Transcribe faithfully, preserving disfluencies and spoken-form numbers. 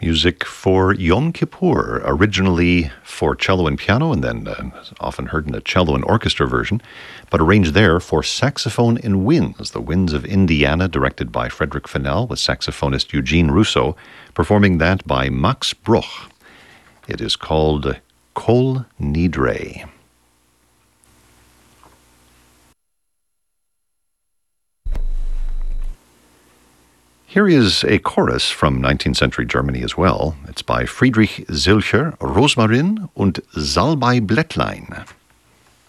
Music for Yom Kippur, originally for cello and piano, and then uh, often heard in a cello and orchestra version, but arranged there for saxophone and winds. The Winds of Indiana, directed by Frederick Fennell, with saxophonist Eugene Russo, performing that by Max Bruch. It is called Kol Nidre. Here is a chorus from nineteenth century Germany as well. It's by Friedrich Silcher, Rosmarin und Salbeiblättlein.